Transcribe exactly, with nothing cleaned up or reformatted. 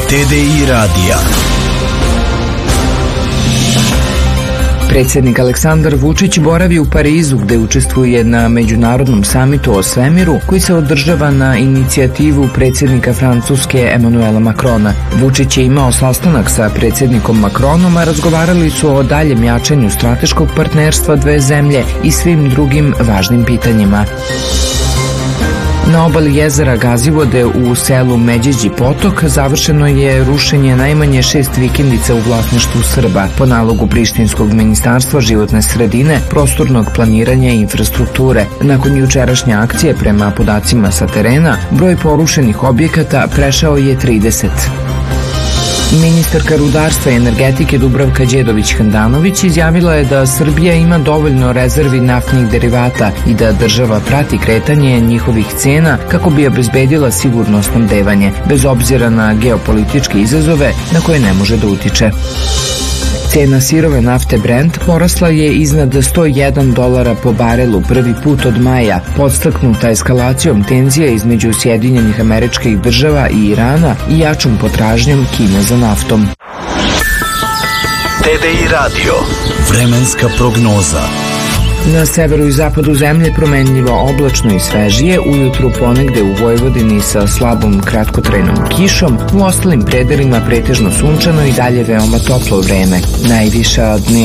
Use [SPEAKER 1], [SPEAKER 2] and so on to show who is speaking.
[SPEAKER 1] T D I radija.
[SPEAKER 2] Predsjednik Aleksandar Vučić boravi u Parizu gde učestvuje na međunarodnom samitu o svemiru koji se održava na inicijativu predsjednika Francuske Emmanuela Macrona. Vučić je imao sastanak sa predsjednikom Macronom, a razgovarali su o daljem jačanju strateškog partnerstva dve zemlje i svim drugim važnim pitanjima. Na obali jezera Gazivode u selu Međeđi potok završeno je rušenje najmanje šest vikendica u vlasništvu Srba po nalogu Prištinskog ministarstva životne sredine, prostornog planiranja i infrastrukture. Nakon jučerašnje akcije, prema podacima sa terena, broj porušenih objekata prešao je trideset. Ministarka rudarstva i energetike Dubravka Đedović-Handanović izjavila je da Srbija ima dovoljno rezervi naftnih derivata i da država prati kretanje njihovih cena kako bi obezbedila sigurno snabdevanje, bez obzira na geopolitičke izazove na koje ne može da utiče. Cena sirove nafte Brent porasla je iznad sto jedan dolara po barelu prvi put od maja, podstaknuta eskalacijom tenzija između Sjedinjenih Američkih Država i Irana i jačom potražnjom Kine za naftom.
[SPEAKER 1] T D I radio. Vremenska prognoza.
[SPEAKER 2] Na severu i zapadu zemlje promenljivo oblačno i svežije, ujutru ponegde u Vojvodini sa slabom kratkotrajnom kišom, u ostalim predelima pretežno sunčano i dalje veoma toplo vreme. Najviša dnevna